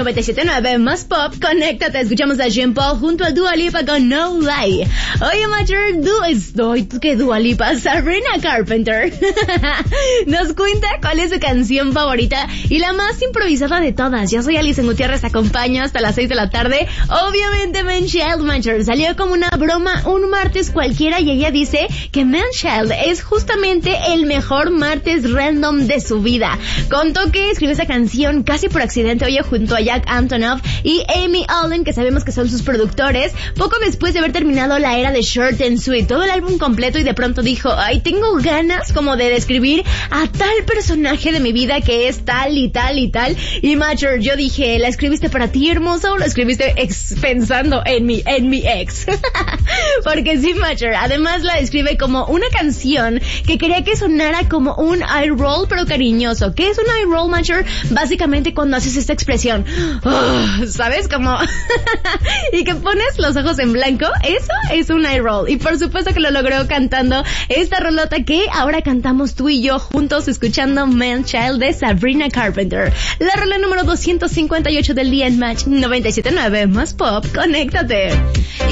97.9 más pop, conéctate. Escuchamos a Jean Paul junto a Dua Lipa con No Lie. Oye, Macher, ¿qué Dua Lipa? Sabrina Carpenter nos cuenta cuál es su canción favorita y la más improvisada de todas. Yo soy Alison Gutiérrez, te acompaño hasta las 6 de la tarde. Obviamente, Man-Child, Macher, salió como una broma un martes cualquiera y ella dice que Man-Child es justamente el mejor martes random de su vida. Contó que escribió esa canción casi por accidente, oye, junto a Jack Antonoff y Amy Allen, que sabemos que son sus productores, poco después de haber terminado la era de Short and Sweet, todo el álbum completo, y de pronto dijo, ay, tengo ganas como de describir a tal personaje de mi vida que es tal y tal y tal. Y Macher, yo dije, ¿la escribiste para ti, hermosa, o la escribiste pensando en mi ex? Porque sí, Macher, además la describe como una canción que quería que sonara como un eye roll, pero cariñoso. ¿Qué es un eye roll, Macher? Básicamente cuando haces esta expresión, ¿sabes? Como y que pones los ojos en blanco, eso es un eye roll. Y por supuesto que lo logró cantando esta rolota que ahora cantamos tú y yo juntos, escuchando Man-Child de Sabrina Carpenter. La rola número 258 del día en Match 97.9 más pop, conéctate.